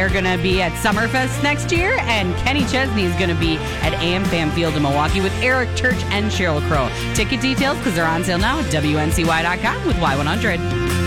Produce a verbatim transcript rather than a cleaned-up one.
They're going to be at Summerfest next year, and Kenny Chesney is going to be at A M Fan Field in Milwaukee with Eric Church and Sheryl Crow. Ticket details, because they're on sale now, at W N C Y dot com with Y one hundred.